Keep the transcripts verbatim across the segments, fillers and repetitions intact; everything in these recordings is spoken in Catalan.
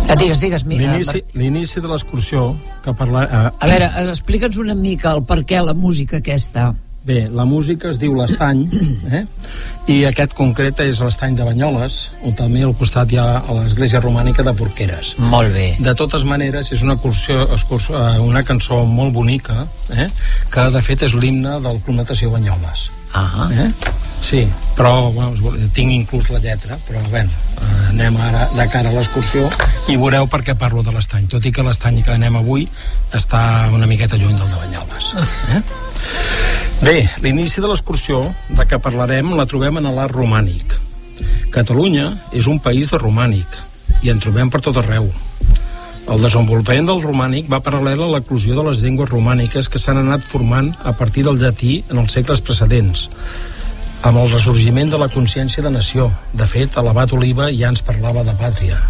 Digues, digues. L'inici de l'excursió que parla... A, a veure, explica'ns una mica el per què la música aquesta. Bé, la música es diu l'Estany, eh? I aquest concret és l'Estany de Banyoles, on també al costat hi ha l'església romànica de Porqueres. Molt bé. De totes maneres, és una, excursió, excursió, una cançó molt bonica, eh? Que de fet és l'himne del Club Natació Banyoles. Ah. Eh? Sí, però bueno, tinc inclús la lletra, però bé, anem ara de cara a l'excursió i veureu per què parlo de l'Estany, tot i que l'Estany que anem avui està una miqueta lluny del de Banyoles. Eh? Bé, l'inici de l'excursió de què parlarem la trobem en l'art romànic. Catalunya és un país de romànic i en trobem per tot arreu. El desenvolupament del romànic va paral·lel a l'eclosió de les llengües romàniques que s'han anat formant a partir del llatí en els segles precedents, amb el ressorgiment de la consciència de nació. De fet, l'abat Oliva ja ens parlava de pàtria.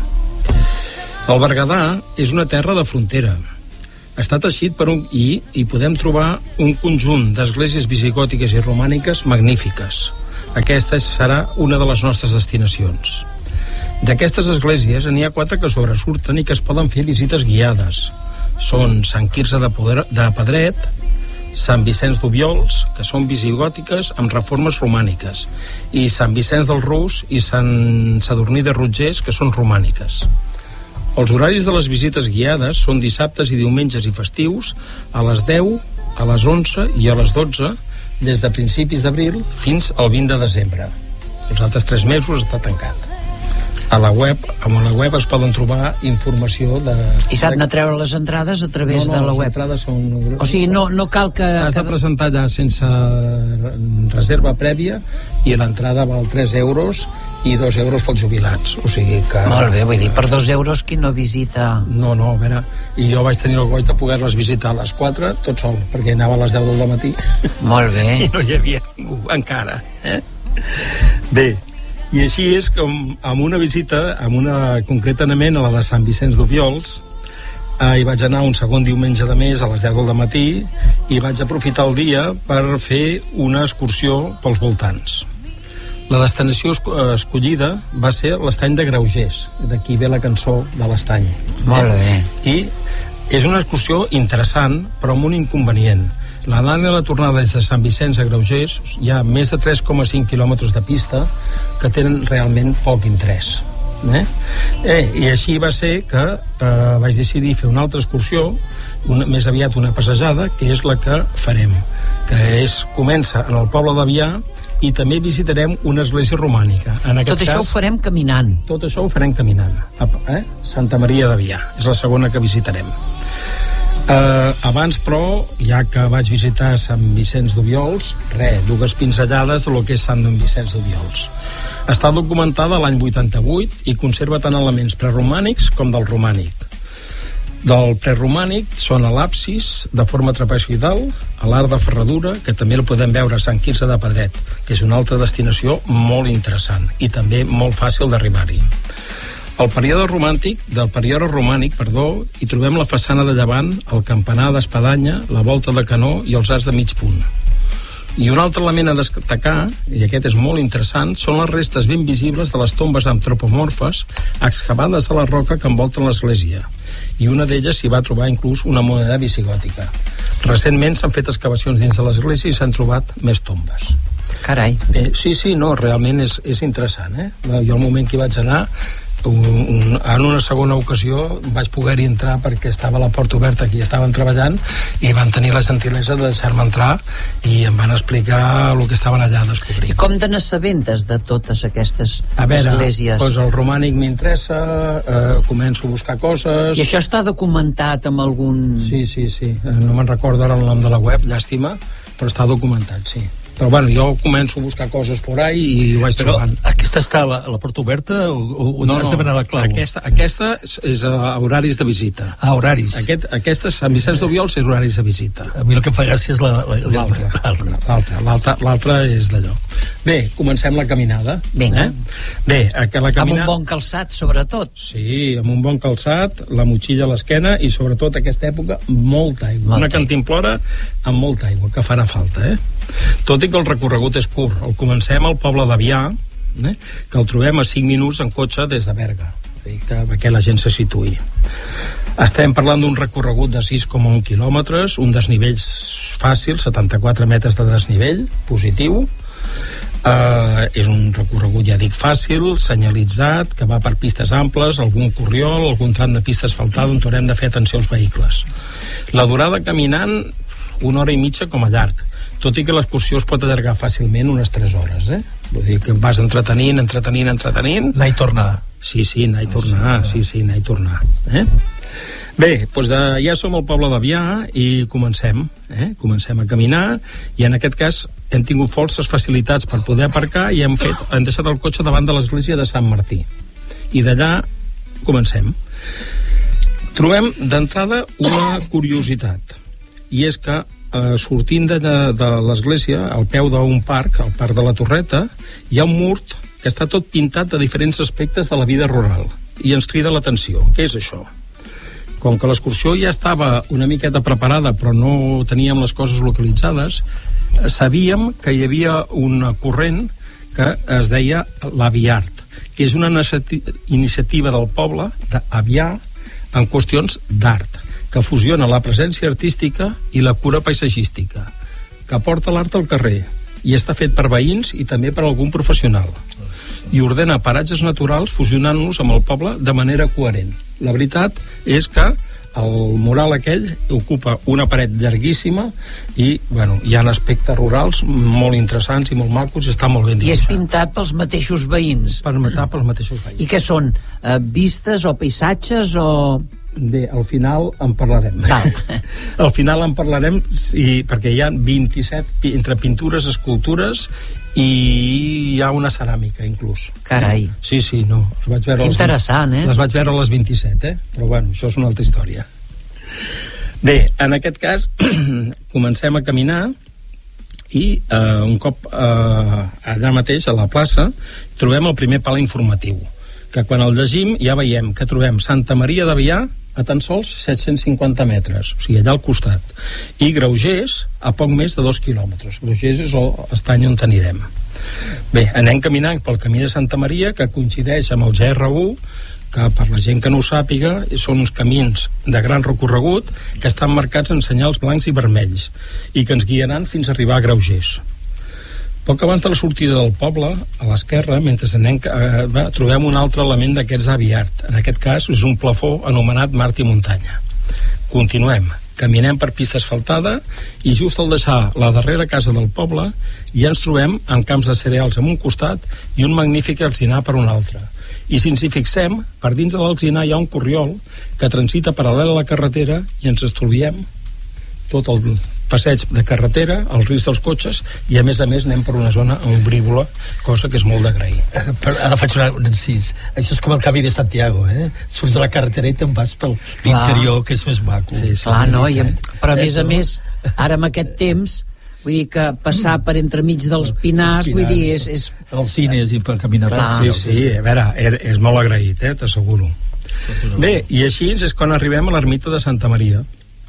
El Berguedà és una terra de frontera. Està teixit per un... i hi podem trobar un conjunt d'esglésies visigòtiques i romàniques magnífiques. Aquesta serà una de les nostres destinacions. D'aquestes esglésies n'hi ha quatre que sobresurten i que es poden fer visites guiades. Són Sant Quirze de, Poder, de Pedret, Sant Vicenç d'Obiols, que són visigòtiques amb reformes romàniques, i Sant Vicenç del Rus i Sant Sadurní de Rotgers, que són romàniques. Els horaris de les visites guiades són dissabtes i diumenges i festius a les deu, a les onze i a les dotze, des de principis d'abril fins al vint de desembre. Els altres tres mesos està tancat. A la web, a la web es poden trobar informació de... I s'han de treure les entrades a través no, no, de la web? No, les entrades són... O sigui, no, no cal que... Has de presentar ja sense reserva prèvia i l'entrada val tres euros i dos euros pels jubilats, o sigui que... Molt bé, vull dir, per dos euros qui no visita... No, no, a veure, i jo vaig tenir el goig de poder-les visitar a les quatre, tot sol, perquè anava a les deu del matí. Molt bé. I no hi havia ningú encara, eh? Bé, i així és com amb una visita, amb una concretament a la de Sant Vicenç d'Obiols, eh, hi vaig anar un segon diumenge de mes a les deu del matí i vaig aprofitar el dia per fer una excursió pels voltants. La destinació escollida va ser l'Estany de Graugers, d'aquí ve la cançó de l'Estany. Molt bé. I és una excursió interessant, però amb un inconvenient. L'anada i la tornada des de Sant Vicenç a Graugers hi ha més de tres coma cinc quilòmetres de pista que tenen realment poc interès. Eh? Eh, I així va ser que eh, vaig decidir fer una altra excursió, una, més aviat una passejada, que és la que farem, que és, comença en el poble d'Avià i també visitarem una església romànica. En aquest tot cas, això ho farem caminant. Tot això ho farem caminant. Eh? Santa Maria d'Avià, és la segona que visitarem. Uh, abans, però, ja que vaig visitar Sant Vicenç d'Obiols, res, dues pinzellades de lo que és Sant Vicenç d'Obiols. Està documentada l'any vuitanta-vuit i conserva tant elements preromànics com del romànic. Del preromànic són a l'absis, de forma trapezoidal, a l'arc de ferradura, que també el podem veure a Sant Quirze de Pedret, que és una altra destinació molt interessant i també molt fàcil d'arribar-hi. Al període romàntic, del període romànic, perdó, hi trobem la façana de llevant, el campanar d'espadanya, la volta de canó i els arcs de mig punt. I un altre element a destacar, i aquest és molt interessant, són les restes ben visibles de les tombes antropomorfes excavades a la roca que envolten l'església. I una d'elles s'hi va trobar inclús una moneda visigòtica. Recentment s'han fet excavacions dins de l'església i s'han trobat més tombes. Carai. Eh, sí, sí, no, realment és, és interessant, eh? Jo al moment que hi vaig anar, Un, un, en una segona ocasió vaig poder-hi entrar perquè estava la porta oberta, aquí estaven treballant i van tenir la gentilesa de deixar-me entrar i em van explicar el que estaven allà descobrint. I com te n'assabentes de totes aquestes a veure, esglésies? Doncs el romànic m'interessa, eh, començo a buscar coses. I això està documentat amb algun... Sí, sí, sí, no me'n recordo ara el nom de la web, llàstima, però està documentat, sí. Però bueno, jo començo a buscar coses por ahí i ho vaig però trobant. Aquesta està a la, a la porta oberta o, o no, has de demanar la clau? Aquesta, aquesta és a horaris de visita. Ah, horaris. Aquest, aquesta, Sant Vicenç d'Obiols, és horaris de visita. A mi el que em fa gràcia és l'altra. L'altra l'altra és d'allò. Bé, comencem la caminada. Vinga. Eh? Bé, que la caminada... Amb un bon calçat, sobretot. Sí, amb un bon calçat, la motxilla a l'esquena i sobretot aquesta època, molta aigua. Molta Una cantimplora amb molta aigua, que farà falta, eh? Tot i que el recorregut és curt. El comencem al poble d'Avià, eh? que el trobem a cinc minuts en cotxe des de Berga. perquè la gent se situï. Estem parlant d'un recorregut de sis coma un quilòmetres, un desnivell fàcil, setanta-quatre metres de desnivell, positiu. Uh, és un recorregut, ja dic, fàcil, senyalitzat, que va per pistes amples, algun corriol, algun tram de pista asfaltada on haurem de fer atenció als vehicles. La durada caminant, una hora i mitja com a llarg, tot i que l'excursió es pot allargar fàcilment unes tres hores, eh? Vull dir que vas entretenint, entretenint, entretenint... Anar i tornar. Sí, sí, anar i tornar, sí, sí, anar i tornar. Eh? Bé, doncs de, ja som al poble d'Avià i comencem, eh? Comencem a caminar, i en aquest cas hem tingut forces facilitats per poder aparcar i hem, fet, hem deixat el cotxe davant de l'església de Sant Martí. I d'allà comencem. Trobem d'entrada una curiositat, i és que eh, sortint de, de l'església, al peu d'un parc, al parc de la Torreta, hi ha un mur que està tot pintat de diferents aspectes de la vida rural, i ens crida l'atenció. Què és això? Com que l'excursió ja estava una miqueta preparada però no teníem les coses localitzades, sabíem que hi havia una corrent que es deia l'Aviart, que és una iniciativa del poble d'Avià en qüestions d'art, que fusiona la presència artística i la cura paisatgística, que porta l'art al carrer i està fet per veïns i també per algun professional, i ordena paratges naturals fusionant-los amb el poble de manera coherent. La veritat és que el mural aquell ocupa una paret llarguíssima i, bueno, hi ha aspectes rurals molt interessants i molt macos i està molt ben dibuixat. I és pintat pels mateixos veïns. Per matar pels mateixos veïns. I què són? Eh, vistes o paisatges o... Bé, al final en parlarem. Al final en parlarem, sí, perquè hi ha vint-i-set entre pintures, escultures i hi ha una ceràmica inclús. Carai. Sí, sí, no. Les vaig veure que interessant, les, eh? Les vaig veure a les vint-i-set, eh? Però bueno, això és una altra història. Bé, en aquest cas comencem a caminar i eh, un cop eh, allà mateix a la plaça trobem el primer pal informatiu, que quan el llegim ja veiem que trobem Santa Maria d'Avià a tan sols set-cents cinquanta metres, o sigui, allà al costat, i Graugers a poc més de dos quilòmetres. Graugers és l'estany on anirem. Bé, anem caminant pel camí de Santa Maria, que coincideix amb el G R u, que per la gent que no ho sàpiga són uns camins de gran recorregut que estan marcats en senyals blancs i vermells i que ens guiaran fins a arribar a Graugers. Poc abans de la sortida del poble, a l'esquerra, mentre anem, eh, trobem un altre element d'aquests d'Aviart. En aquest cas és un plafó anomenat Mart i Muntanya. Continuem, caminem per pista asfaltada i just al deixar la darrera casa del poble ja ens trobem amb camps de cereals en un costat i un magnífic alzinar per un altre. I si ens hi fixem, per dins de l'alzinar hi ha un corriol que transita paral·lel a la carretera i ens estalviem tot el passeig de carretera, el risc dels cotxes, i a més a més anem per una zona ombrívola, cosa que és molt d'agrair. Però ara faig una, un encís. Això és com el camí de Santiago, eh? Surts de la carretera i te'n vas pel interior, que és més maco. Sí, sí, clar, no? I, però a més a més, ara amb aquest temps, vull dir que passar per entremig dels pinars, vull dir, és... és... Els cines i per caminar. Sí, sí, a veure, és, és molt agraït, eh? T'asseguro. Bé, i així és quan arribem a l'ermita de Santa Maria.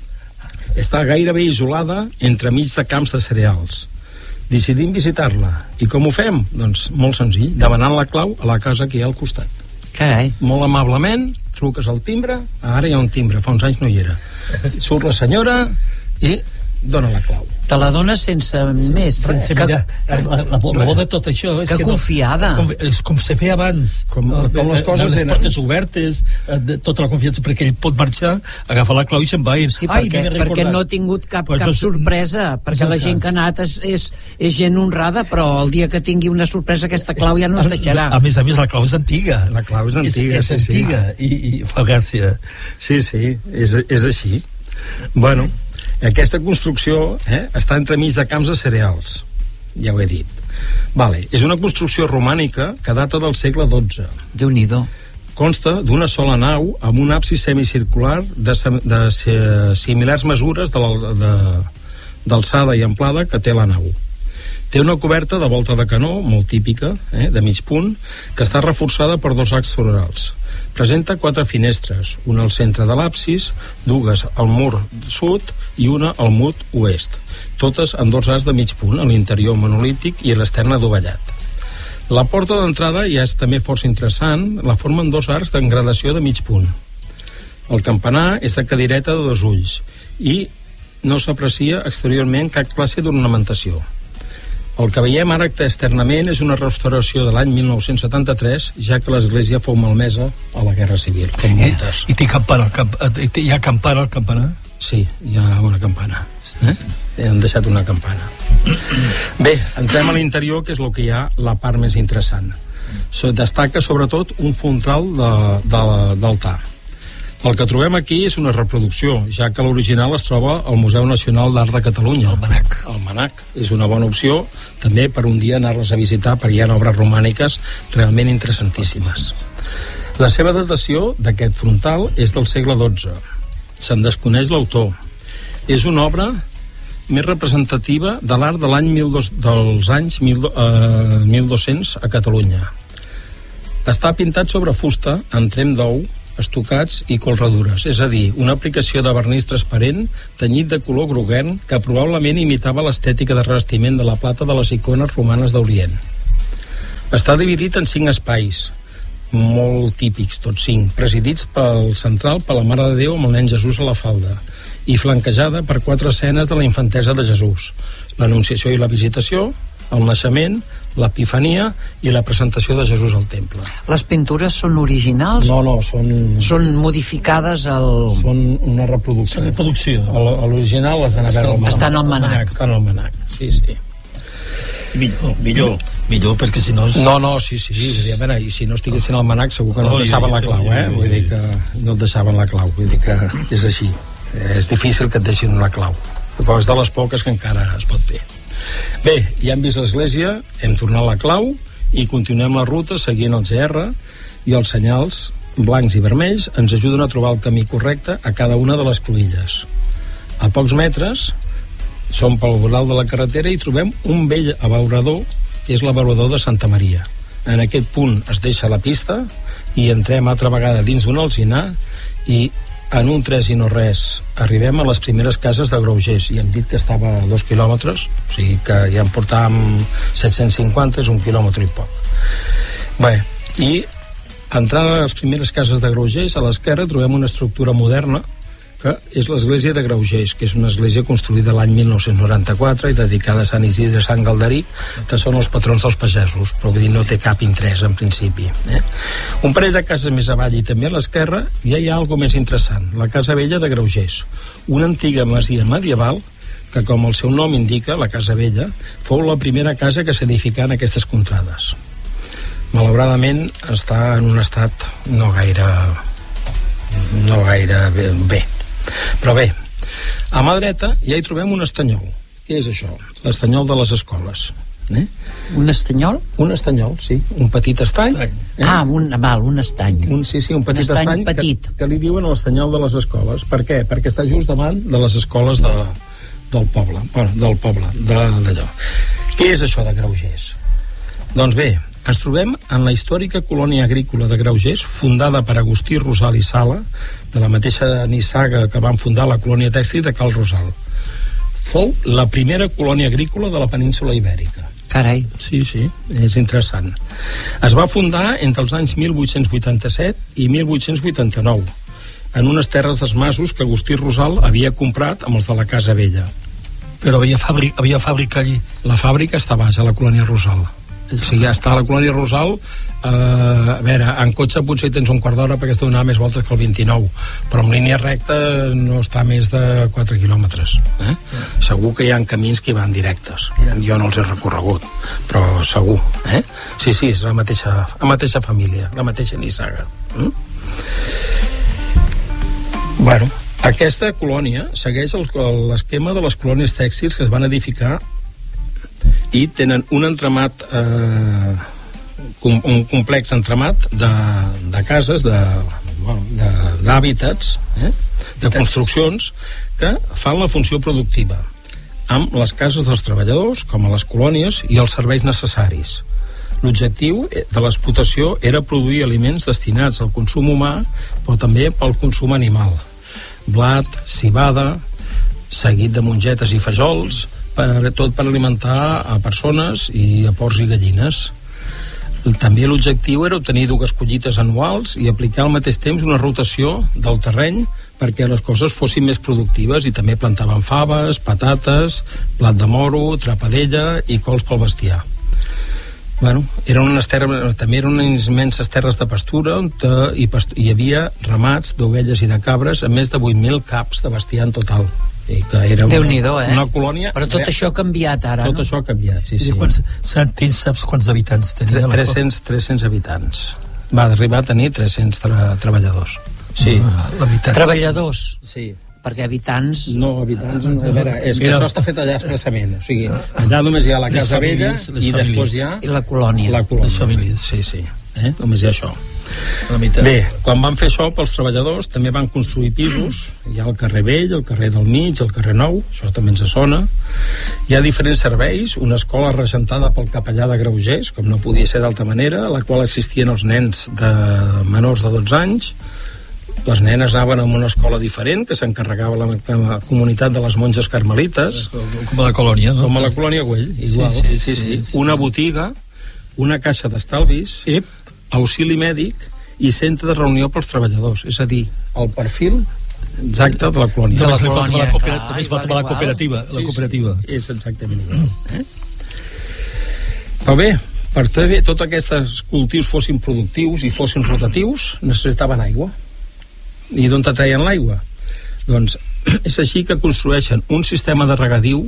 Està gairebé isolada entremig de camps de cereals. Decidim visitar-la. I com ho fem? Doncs molt senzill, demanant la clau a la casa que hi ha al costat. Carai. Molt amablement, truques al timbre, ara hi ha un timbre, fa uns anys no hi era. Surt la senyora i dona la clau. Te la dones sense més. Sí, que, mira, la, la, la, la bo de tot això és que, que confiada. No, com, és com se feia abans, com, com les coses les eren. portes obertes, de, tota la confiança, perquè ell pot marxar, agafar la clau i se'n va. Sí, Ai, perquè, perquè no ha tingut cap, pues cap sorpresa, perquè la gent que ha anat és, és, és gent honrada, però el dia que tingui una sorpresa aquesta clau ja no es deixarà. A, a més a més, la clau és antiga. La clau és antiga, és, és sí, antiga sí. I, i fa gràcia. Sí, sí, és, és així. Bueno, aquesta construcció eh, està entremig de camps de cereals, ja ho he dit. Vale. És una construcció romànica que data del segle dotze. Déu-n'hi-do. Consta d'una sola nau amb un absis semicircular de, de, de similars mesures d'alçada i amplada que té la nau. Té una coberta de volta de canó, molt típica, eh, de mig punt, que està reforçada per dos arcs florals. Presenta quatre finestres, una al centre de l'absis, dues al mur sud i una al mur oest, totes amb dos arcs de mig punt, a l'interior monolític i a l'extern adovellat. La porta d'entrada ja és també força interessant, la formen dos arcs d'engradació de mig punt. El campanar és de cadireta de dos ulls i no s'aprecia exteriorment cap classe d'ornamentació. El que veiem ara externament és una restauració de l'any mil nou-cents setanta-tres, ja que l'església fou malmesa a la Guerra Civil, com moltes. I, i té campana, camp, hi ha campana al campanar? Sí, hi ha una campana. Eh? Han deixat una campana. Bé, entrem a l'interior, que és el que hi ha, la part més interessant. So, destaca sobretot un frontal de, de, d'altar. El que trobem aquí és una reproducció, ja que l'original es troba al Museu Nacional d'Art de Catalunya. El Manac. El Manac. És una bona opció, també per un dia anar-les a visitar, perquè hi ha obres romàniques realment interessantíssimes. La seva datació d'aquest frontal és del segle dotze. Se'n desconeix l'autor. És una obra més representativa de l'art de l'any mil dos, dels anys mil, eh, mil dos-cents a Catalunya. Està pintat sobre fusta amb trem d'ou, estucats i colradures, és a dir, una aplicació de vernís transparent tenyit de color groguenc que probablement imitava l'estètica de revestiment de la plata de les icones romanes d'Orient. Està dividit en cinc espais, molt típics, tots cinc, presidits pel central per la Mare de Déu amb el nen Jesús a la falda, i flanquejada per quatre escenes de la infantesa de Jesús: l'Anunciació i la Visitació, el naixement, l'Epifania i la presentació de Jesús al temple. Les pintures són originals? No, no, són... Són modificades al... Són una reproducció. Una reproducció. L'original has d'anar a veure. Està en el Manac. Està en el Manac, sí, sí. Millor, millor, millor, perquè si no... És... No, no, sí, sí, és a dir, a veure, i si no estiguessin al Manac segur que no et deixaven la clau, eh? Vull dir que no et deixaven la clau, vull dir que és així. És difícil que et deixin una clau, però és de les poques que encara es pot fer. Bé, ja hem vist l'església, hem tornat la clau i continuem la ruta seguint el G R, i els senyals blancs i vermells ens ajuden a trobar el camí correcte a cada una de les cruïlles. A pocs metres som pel voral de la carretera i trobem un vell abeurador, que és l'abeurador de Santa Maria. En aquest punt es deixa la pista i entrem altra vegada dins d'un alzinar, i en un tres i no res arribem a les primeres cases de Graugers, i hem dit que estava a dos quilòmetres, o sigui que ja en portàvem set-cents cinquanta, és un quilòmetre i poc. Bé, i entrant a les primeres cases de Graugers, a l'esquerra trobem una estructura moderna, que és l'església de Graugers, que és una església construïda l'any mil nou-cents noranta-quatre i dedicada a Sant Isidre i Sant Galderic, que són els patrons dels pagesos, però vull dir, no té cap interès en principi. Eh? Un parell de cases més avall i també a l'esquerra ja hi ha alguna més interessant, la Casa Vella de Graugers, una antiga masia medieval que, com el seu nom indica, la Casa Vella, fou la primera casa que s'edificà en aquestes contrades. Malauradament està en un estat no gaire no gaire bé, bé. Però bé, a mà dreta ja hi trobem un estanyol. Què és això? L'estanyol de les escoles. Eh? Un estanyol? Un estanyol, sí, un petit estany. Eh? Ah, un, val, un estany. Un, sí, sí, un petit un estany, estany petit. Que, que li diuen l'estanyol de les escoles. Per què? Perquè està just davant de les escoles de, del poble, bueno, del poble, d'allò. Què és això de Graugers? Doncs bé, ens trobem en la històrica colònia agrícola de Graugers, fundada per Agustí Rosal i Sala, de la mateixa nissaga que van fundar la colònia tèxtil de Cal Rosal. Fou la primera colònia agrícola de la península Ibèrica. Carai. Sí, sí, és interessant. Es va fundar entre els anys mil vuit-cents vuitanta-set i mil vuit-cents vuitanta-nou, en unes terres dels masos que Agustí Rosal havia comprat amb els de la Casa Vella. Però havia fàbrica, havia fàbrica allí? La fàbrica està baix, a la colònia Rosal. O sigui, ja està a la colònia Rosal, eh, a veure, en cotxe potser tens un quart d'hora perquè has de donar més voltes que el vint-i-nou, però en línia recta no està més de quatre quilòmetres. Eh? Yeah. Segur que hi ha camins que hi van directes. Yeah. Jo no els he recorregut, però segur. Eh? Sí, sí, és la mateixa, la mateixa família, la mateixa nissaga. Eh? Bueno, aquesta colònia segueix el, l'esquema de les colònies tèxtils que es van edificar i tenen un entramat eh, un complex entramat de, de cases de, bueno, d'hàbitats eh, de construccions que fan la funció productiva amb les cases dels treballadors com a les colònies i els serveis necessaris. L'objectiu de l'explotació era produir aliments destinats al consum humà però també pel consum animal, blat, civada, seguit de mongetes i fajols, per, tot per alimentar a persones i a porcs i gallines. També l'objectiu era obtenir dues collites anuals i aplicar al mateix temps una rotació del terreny perquè les coses fossin més productives, i també plantaven faves, patates, blat de moro, trapadella i cols pel bestiar. Bueno, eren unes terres, també eren unes immenses terres de pastura on hi, past hi havia ramats d'ovelles i de cabres amb més de vuit mil caps de bestiar en total. I que era una, eh? una colònia... Però tot això ha canviat ara, tot no? Tot això ha canviat, sí, sí. Quants, saps quants habitants tenia? tres-cents, tres-cents habitants. Va arribar a tenir tres-cents tra treballadors. Sí. Ah, treballadors? Sí. Perquè habitants... No, habitants... A veure, és que això està fet allà expressament. O sigui, allà només hi ha la casa vella i després hi ha... I la colònia. La colònia. Les famílies. Sí, sí. Eh? Només hi ha això. Bé, quan van fer això pels treballadors també van construir pisos. Hi ha el carrer Vell, el carrer del Mig, el carrer Nou, això també ens sona. Hi ha diferents serveis, una escola regentada pel capellà de Graugers, com no podia ser d'altra manera, a la qual assistien els nens de menors de dotze anys. Les nenes anaven a una escola diferent que s'encarregava la, la comunitat de les monges carmelites, com a la colònia, no? Com a la colònia Güell, igual. Sí, sí, sí, sí, sí, sí. Una botiga, una caixa d'estalvis, Ep. auxili mèdic i centre de reunió pels treballadors, és a dir, el perfil exacte de la colònia. De la colònia, clar. També es va tomar la cooperativa. Sí, la cooperativa. Sí, és exactament igual. Eh? Però bé, per fer tots aquests cultius fossin productius i fossin rotatius, necessitaven aigua. I d'on treien l'aigua? Doncs és així que construeixen un sistema de regadiu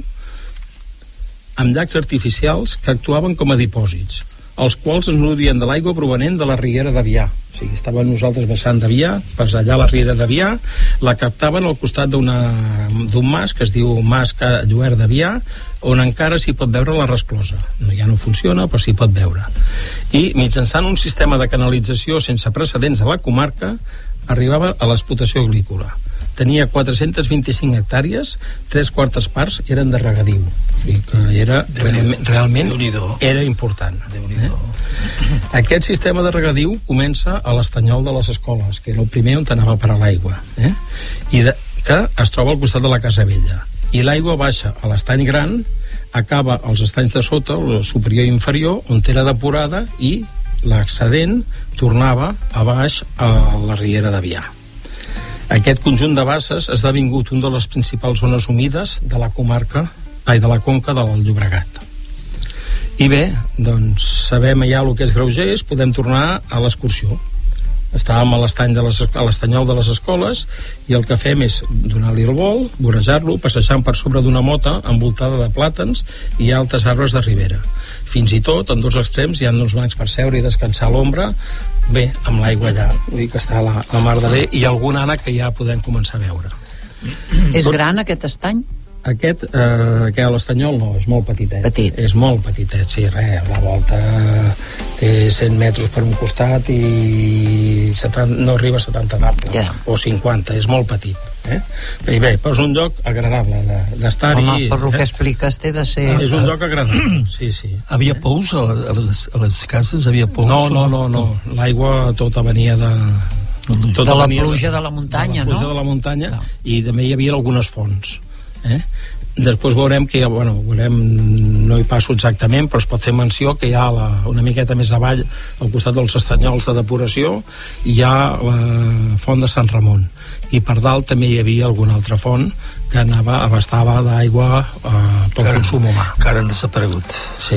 amb llacs artificials que actuaven com a dipòsits, els quals es nodrien de l'aigua provenent de la riera d'Avià. O sigui, estàvem nosaltres baixant d'Avià, per allà la riera d'Avià, la captaven al costat d'un mas que es diu Mas Lluert d'Avià, on encara s'hi pot veure la resclosa. Ja no funciona, però s'hi pot veure. I mitjançant un sistema de canalització sense precedents a la comarca, arribava a l'explotació agrícola. Tenia quatre-centes vint-i-cinc hectàrees, tres quartes parts eren de regadiu. O sigui que era realment, realment era important. Eh? Aquest sistema de regadiu comença a l'estanyol de les escoles, que era el primer on anava per a l'aigua, eh? I de, que es troba al costat de la Casa Vella. I l'aigua baixa a l'estany gran, acaba als estanys de sota, el superior i inferior, on era depurada, i l'excedent tornava a baix a la riera d'Avià. Aquest conjunt de basses ha esdevingut una de les principals zones humides de la comarca, ai, de la conca del Llobregat. I bé, doncs sabem ja el que és Graugers, podem tornar a l'excursió. Estàvem a l'estany de les, a l'estanyol de les escoles i el que fem és donar-li el vol, vorejar-lo, passejant per sobre d'una mota envoltada de plàtans i altres arbres de ribera. Fins i tot, en dos extrems, hi ha uns bancs per seure i descansar a l'ombra, bé, amb l'aigua allà, vull dir que està la, la mar de bé, i algun ànec que ja podem començar a veure. És gran aquest estany? Aquest, eh, que a l'estanyol no, és molt petitet. Petit. És molt petitet, sí, res, la volta té cent metres per un costat i setanta, no arriba a setanta d'ample, yeah. O cinquanta, és molt petit. Eh? I bé, però és un lloc agradable d'estar-hi. Home, per lo eh? que expliques té de ser... És un lloc agradable, sí, sí. Havia pous a les, a les cases? Havia pous? No, no, no, no. L'aigua tota venia de... Tota de la pluja de, de la muntanya, no? De la pluja no? de la muntanya, no. I també hi havia algunes fonts. Eh? Després veurem que hi ha, bueno, veurem, no hi passo exactament, però es pot fer menció que hi ha la, una miqueta més avall, al costat dels estanyols de depuració, hi ha la font de Sant Ramon, i per dalt també hi havia alguna altra font que anava, abastava d'aigua eh, pel consum humà. Que ara han desaparegut. Sí.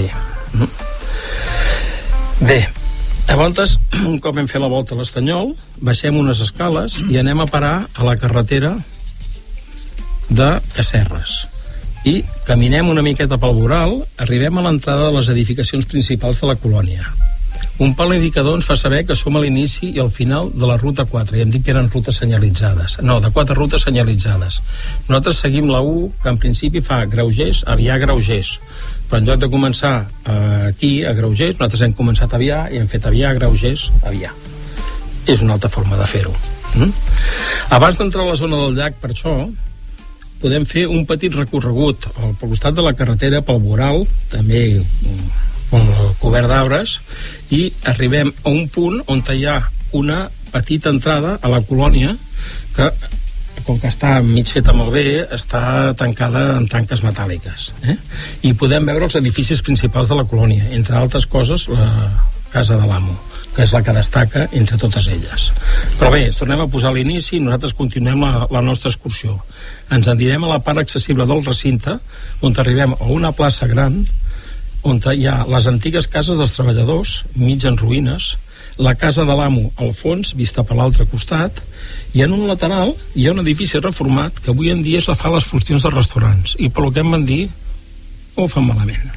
Bé, llavors, un cop hem fet la volta a l'Estanyol, baixem unes escales i anem a parar a la carretera de Casserres i caminem una miqueta pel voral, arribem a l'entrada de les edificacions principals de la colònia. Un pal indicador ens fa saber que som a l'inici i al final de la ruta quatre, i hem dit que eren rutes senyalitzades, no, de quatre rutes senyalitzades. Nosaltres seguim la u, que en principi fa Graugers, Avià, Graugers, però en lloc de començar eh, aquí a Graugers, nosaltres hem començat a Avià i hem fet Avià, Graugers, Avià. És una altra forma de fer-ho. Mm? Abans d'entrar a la zona del llac, per això podem fer un petit recorregut al costat de la carretera pel voral, també cobert d'arbres, i arribem a un punt on hi ha una petita entrada a la colònia que, com que està mig feta malbé, està tancada en tanques metàl·liques, eh? I podem veure els edificis principals de la colònia, entre altres coses la casa de l'amo, que és la que destaca entre totes elles. Però bé, ens tornem a posar a l'inici i nosaltres continuem la, la nostra excursió. Ens endirem a la part accessible del recinte, on arribem a una plaça gran, on hi ha les antigues cases dels treballadors, mig en ruïnes, la casa de l'amo al fons, vista per l'altre costat, i en un lateral hi ha un edifici reformat que avui en dia es fa les funcions de restaurants, i per lo que em van dir ho fan malament.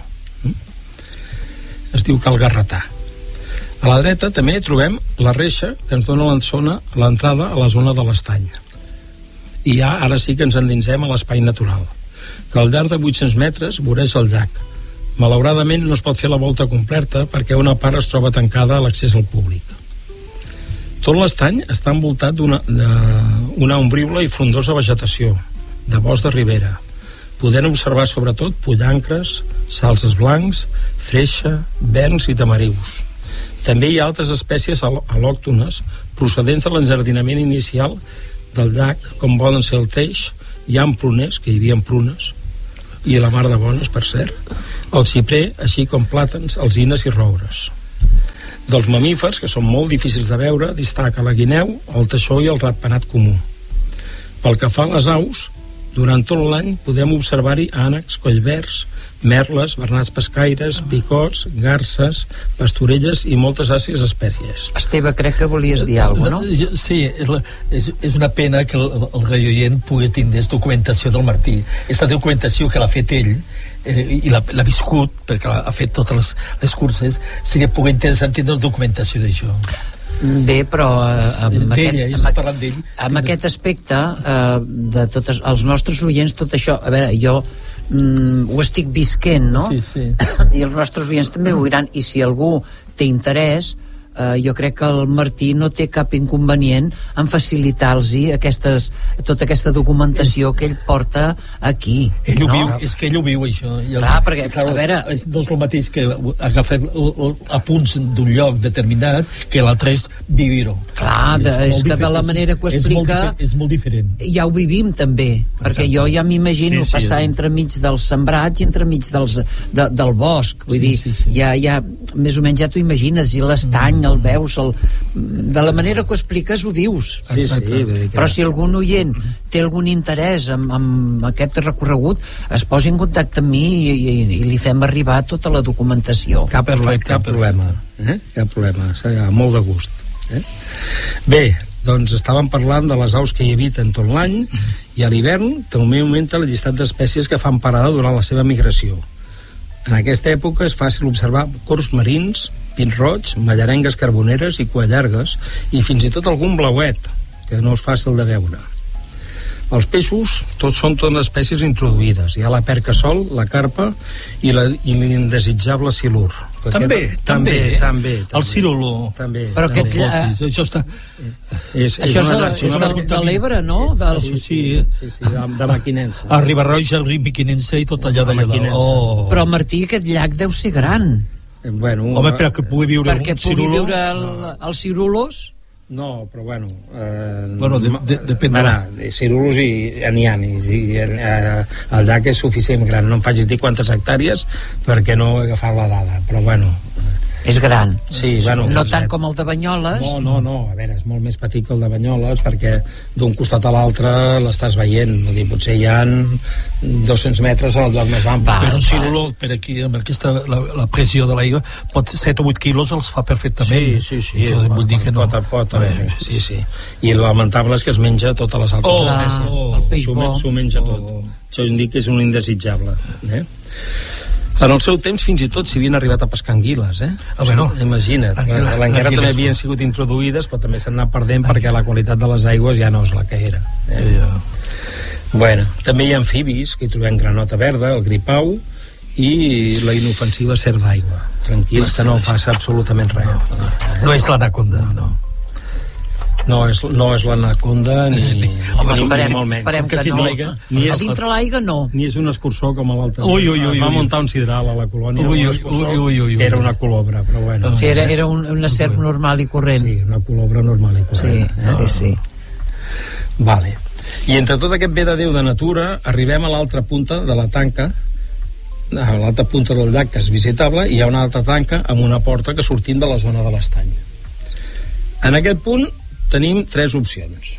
Es diu Cal Garretà. A la dreta també trobem la reixa que ens dona l'entrada a la zona de l'estany. I ja ara sí que ens endinsem a l'espai natural, que al llarg de vuit-cents metres voreja el llac. Malauradament no es pot fer la volta completa perquè una part es troba tancada a l'accés al públic. Tot l'estany està envoltat d'una una ombrívola i frondosa vegetació, de bosc de ribera. Podem observar sobretot pollancres, salses blancs, freixa, verns i tamarius. També hi ha altres espècies al·lòctones procedents de l'enjardinament inicial del llac, com poden ser el teix, hi ha pruners, que hi havia prunes, i la mar de bones, per cert, el xiprer, així com plàtans, alzines i roures. Dels mamífers, que són molt difícils de veure, destaca la guineu, el teixó i el ratpenat comú. Pel que fa a les aus, durant tot l'any podem observar-hi ànecs, collverds, merles, bernats pescaires, picots, garces, pastorelles i moltes àcies espècies. Esteve, crec que volies dir alguna cosa, no? Sí, és, és una pena que el, el radioient pugui tindre documentació del Martí. Aquesta documentació que l'ha fet ell eh, i l'ha viscut, perquè ha fet totes les, les curses, seria poder interessant tindre la documentació d'això. Bé, però eh, amb, aquest, ja amb, amb, amb aquest aspecte eh, de tots els nostres oients, tot això, a veure, jo mm, ho estic visquent, no? Sí, sí. I els nostres oients també ho diran, i si algú té interès, eh, jo crec que el Martí no té cap inconvenient en facilitar-los aquestes, tota aquesta documentació que ell porta aquí. Ell ho no? viu, és que ell ho viu, això. I el, Clar, perquè, clar, a veure... No és el mateix que agafar apunts d'un lloc determinat que l'altre és vivir-ho. Clar, de, és, és que de la manera que ho explica... És molt diferent. Ja ho vivim, també, perquè jo ja m'imagino sí, sí, passar sí. entremig dels sembrats i entremig dels, de, del bosc. Vull sí, dir, sí, sí. Ja, ja, més o menys ja t'ho imagines, i l'estany, el veus, el... de la manera que ho expliques ho vius. Sí, sí, que... Però si algun oient té algun interès en, en aquest recorregut, es posi en contacte amb mi i, i, i li fem arribar tota la documentació. Cap, perfecte, cap problema, eh? Cap problema, serà molt de gust. Eh? Bé, doncs estàvem parlant de les aus que hi habiten tot l'any, i a l'hivern també augmenta la llistat d'espècies que fan parada durant la seva migració. En aquesta època és fàcil observar corbs marins, pins roig, mallarengues carboneres i cuallargues, i fins i tot algun blauet, que no és fàcil de veure. Els peixos tots són totes espècies introduïdes. Hi ha la perca sol, la carpa i l'indesitjable silur. També, aquest, també, també, també, el cirulo. També. Però aquest, no, uh, això està... És, això és, és, és de, de l'Ebre, no? Del... Sí, sí, sí, sí, de, de Maquinensa. A Ribarroja, el riu Maquinensa i tot allà d'allà. Oh. Però, Martí, aquest llac deu ser gran. Bueno, home, però que pugui viure perquè un pugui cirulo... viure el, els cirulos. No, però bueno... Eh, bueno, de, de, depèn de... de cirulos i n'hi ha, i eh, el llac és suficient gran. No em facis dir quantes hectàrees perquè no he agafat la dada, però bueno... És gran. Sí, bueno, no tant com el de Banyoles. No, no, no, a veure, és molt més petit que el de Banyoles perquè d'un costat a l'altre l'estàs veient, vull dir, potser hi ha dos-cents metres al lloc més ample. Però un cirulo, per aquí, amb aquesta, la, la pressió de l'aigua, pot set o vuit quilos els fa perfectament. Sí, sí, sí. Això vull dir que no. Pot a pot, a veure, sí, sí. I el lamentable és que es menja totes les altres oh, espècies. Oh, el peix bo. S'ho menja tot. Oh. Això indica que és un indesitjable. Eh? En el seu temps fins i tot s'hi havien arribat a pescar anguiles, eh? Ah, bueno, imagina't, l'encara també havien sigut introduïdes, però també s'han anat perdent perquè la qualitat de les aigües ja no és la que era. Eh? Ja. Bueno, també hi ha amfibis, que hi trobem granota verda, el gripau i la inofensiva serp d'aigua. Tranquils, que no passa absolutament res. No és l'anaconda, no. No és, no és l'anaconda ni, home, ni, esperem, ni molt menys. Esperem que, que no. Ni és, a dintre l'aigua no. Ni és un escurçó com a l'altre. Ui, ui, ui, es va ui. muntar un sidral a la colònia, ui, ui, escurçó, ui, ui, ui, que era una colobra, però bueno. Sí, era, era un, una serp normal i corrent. Sí, una colobra normal i corrent. Sí, eh? sí, sí. Vale. I entre tot aquest bé de Déu de natura arribem a l'altra punta de la tanca, a l'altra punta del llac, que és visitable, i hi ha una altra tanca amb una porta que sortim de la zona de l'estany. En aquest punt tenim tres opcions.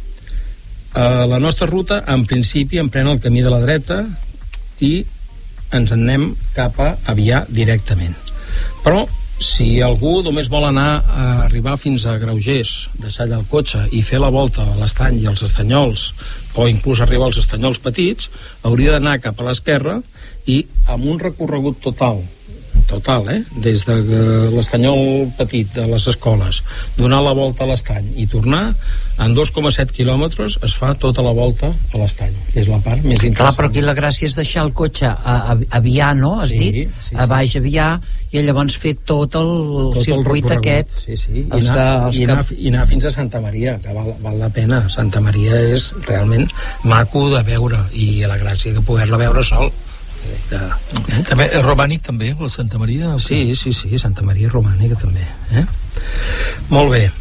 Uh, la nostra ruta, en principi, emprèn el camí de la dreta i ens en anem cap a Avià directament. Però si algú només vol anar a arribar fins a Graugers, deixar allà el cotxe i fer la volta a l'estany i als estanyols, o inclús arribar als estanyols petits, hauria d'anar cap a l'esquerra i amb un recorregut total total, eh? Des de l'estanyol petit de les escoles, donar la volta a l'estany i tornar, en dos coma set quilòmetres es fa tota la volta a l'estany. És la part més interessant. Clar, però aquí la gràcia és deixar el cotxe a, a, a Avià, no? Has sí, dit? Sí, sí. A baix Avià, i llavors fer tot el tot circuit el aquest. Sí, sí. I, Els anar, que, els i, anar, que... i anar fins a Santa Maria, que val, val la pena. Santa Maria és realment maco de veure, i la gràcia que poder-la veure sol. Que... També és romànic, també, la Santa Maria? Sí, sí, sí, Santa Maria és romànica també, eh? Molt bé.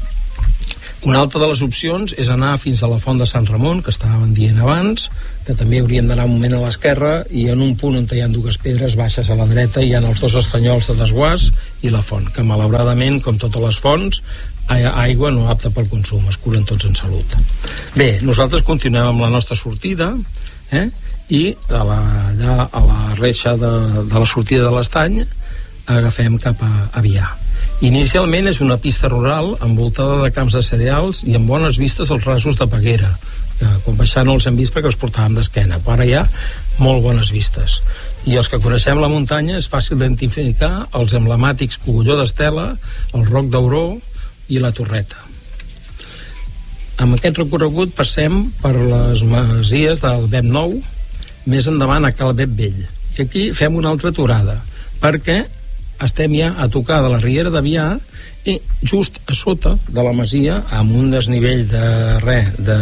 Una altra de les opcions és anar fins a la Font de Sant Ramon, que estàvem dient abans, que també hauríem d'anar un moment a l'esquerra, i en un punt on hi ha dues pedres baixes a la dreta hi ha els dos estanyols de Desguàs i la font, que malauradament, com totes les fonts, aigua no apta pel consum, es curen tots en salut. Bé, nosaltres continuem amb la nostra sortida, eh? I a la, allà a la reixa de, de la sortida de l'estany agafem cap a Avià. Inicialment és una pista rural envoltada de camps de cereals i amb bones vistes als rasos de Peguera, que quan baixar no els hem vist perquè els portàvem d'esquena, però ara hi ha molt bones vistes, i els que coneixem la muntanya és fàcil d'identificar els emblemàtics Cogulló d'Estela, el Roc d'Auró i la Torreta. Amb aquest recorregut passem per les masies del Bep Nou, més endavant a Cal Bep Vell, i aquí fem una altra aturada perquè estem ja a tocar de la Riera d'Avià, i just a sota de la masia, amb un desnivell de res de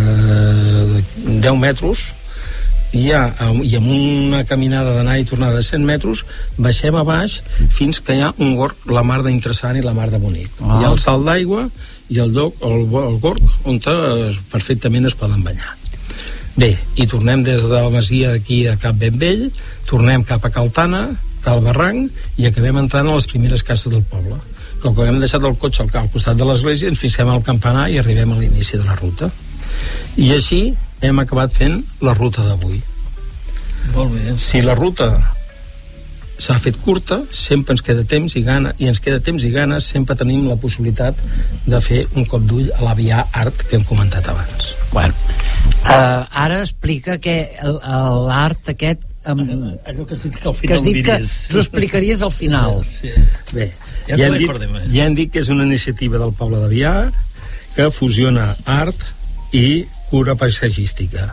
deu metres, ja, i amb una caminada d'anar i tornada de cent metres, baixem a baix fins que hi ha un gorg, la mar d'interessant i la mar de bonic. Ah. Hi ha el salt d'aigua i el, lloc, el, el gorg on perfectament es poden banyar. Bé, i tornem des de la masia d'aquí a Cap Ben Vell, tornem cap a Caltana, Cal Barranc, i acabem entrant a les primeres cases del poble. Com que hem deixat el cotxe al, al costat de l'església, ens fixem al campanar i arribem a l'inici de la ruta. I així hem acabat fent la ruta d'avui. Molt bé. Si la ruta s'ha fet curta, sempre ens queda temps i gana, i ens queda temps i ganes, sempre tenim la possibilitat de fer un cop d'ull a l'Avià Art que hem comentat abans. Bueno, uh, ara explica que l'art aquest um, allò que has dit que al que final has dit que diries. us ho explicaries al final. Sí. Bé, ja, ja, ja, hem dit, eh? ja hem dit que és una iniciativa del poble d'Avià que fusiona art i cura paisatgística.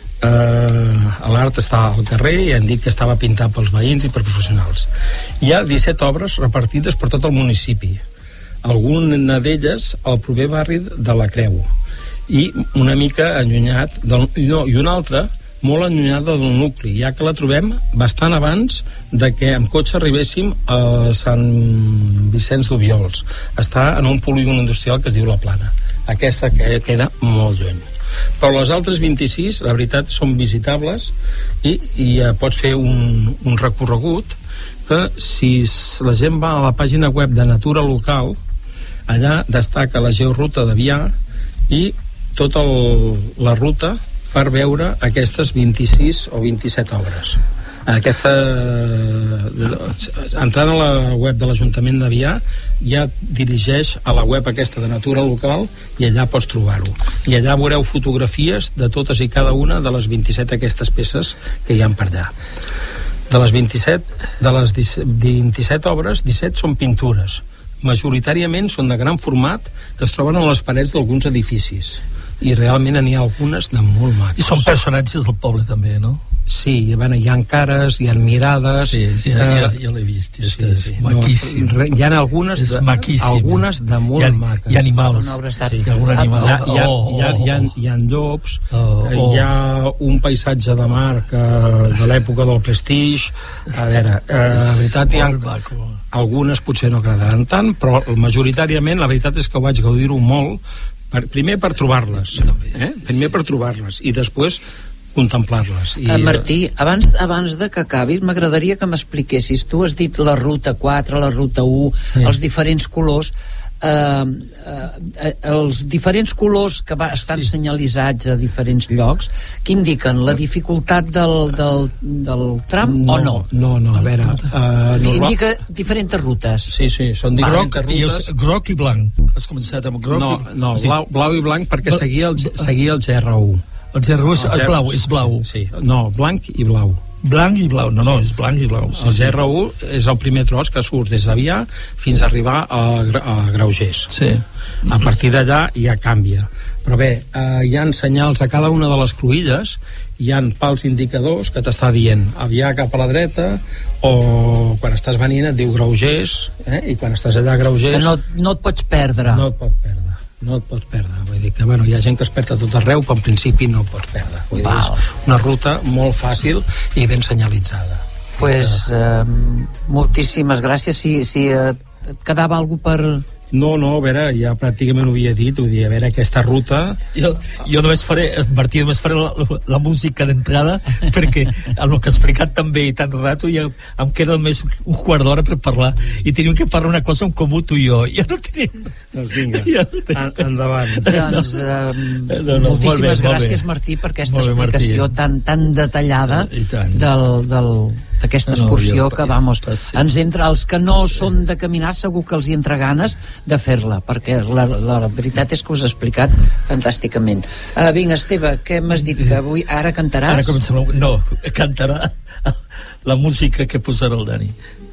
Uh, l'art està al carrer, i han dit que estava pintat pels veïns i per professionals. Hi ha disset obres repartides per tot el municipi, alguna d'elles al proper barri de la Creu, i una mica allunyat del, no, i una altra molt allunyada del nucli, ja que la trobem bastant abans de que amb cotxe arribéssim a Sant Vicenç d'Obiols. Està en un polígon industrial que es diu La Plana. Aquesta que queda molt lluny. Però les altres vint-i-sis, la veritat, són visitables, i, i ja pots fer un, un recorregut que, si la gent va a la pàgina web de Natura Local, allà destaca la georuta d'Avià i tota el, la ruta per veure aquestes vint-i-sis o vint-i-set obres. Aquesta, entrant a la web de l'Ajuntament d'Avià, ja dirigeix a la web aquesta de Natura Local, i allà pots trobar-ho. I allà veureu fotografies de totes i cada una de les vint-i-set aquestes peces que hi ha per allà. De les vint-i-set, de les vint-i-set obres, disset són pintures. Majoritàriament són de gran format que es troben a les parets d'alguns edificis, i realment n'hi ha algunes de molt maques. I són personatges del poble també, no? Sí, bueno, hi ha cares, hi ha mirades. Sí, sí, ja, ja, ja l'he vist. Sí, és sí, maquíssim. No, hi ha algunes de, algunes de molt hi ha, maques. Hi ha animals. Són obres d'art. Sí, hi ha algun animal. Hi ha, hi ha, oh, hi ha, hi ha, hi ha llops, oh, oh. Hi ha un paisatge de mar que, de l'època del Prestige. A veure, eh, la veritat hi ha algunes potser no agradaran tant, però majoritàriament la veritat és que vaig gaudir-ho molt, per, primer per trobar-les, eh? primer per trobar-les, i després contemplar-les. I, uh, Martí, abans, abans de que acabis m'agradaria que m'expliquessis, tu has dit la ruta quatre, la ruta u, sí. els diferents colors, uh, uh, els diferents colors que va, estan sí. senyalitzats a diferents llocs, que indiquen la dificultat del, del, del tram no, o no? No, no, a veure... Uh, no, indica diferents rutes. Sí, sí, són diferents groc, rutes. I els, groc i blanc. Has començat amb groc no, i... no, sí. blau, blau i blanc perquè seguia el, seguia el G R U. El G R U és el blau, és blau. Sí, sí. No, blanc i blau. Blanc i blau, no, no, és blanc i blau. Sí, el G R U és el primer tros que surt des d'Avià fins a arribar a, a Graugers. Sí. A partir d'allà ja canvia. Però bé, eh, hi ha senyals a cada una de les cruïlles, hi ha pals indicadors que t'està dient Avià cap a la dreta, o quan estàs venint et diu Graugers, eh? I quan estàs allà a Graugers... Que no, no et pots perdre. No et pots perdre. No et pots perdre, vull dir que bueno, hi ha gent que es perd a tot arreu, però en principi no et pots perdre. Vull dir, és una ruta molt fàcil i ben senyalitzada. Pues eh, moltíssimes gràcies. Si, si eh, et quedava alguna per... No, no, a veure, ja pràcticament ho havia dit, vull dir, a veure, aquesta ruta... Jo, jo només faré, Martí, només faré la, la, la música d'entrada, perquè el que has explicat tan bé i tan rato, ja em queda només un quart d'hora per parlar, i tenim que parlar una cosa en comú tu i jo. Ja no tenim... Doncs vinga, ja no tenim. En, endavant. Doncs eh, no, no, moltíssimes bé, gràcies, Martí, per aquesta bé, explicació tan, tan detallada del... del d'aquesta excursió no, no, que, vamos, sí. ens entra, els que no són de caminar segur que els hi entra ganes de fer-la, perquè la, la, la veritat és que us he explicat fantàsticament. Uh, vinga, Esteve, què m'has dit? Que avui, ara cantaràs? Ara començarà, no, cantarà la música que posarà el Dani.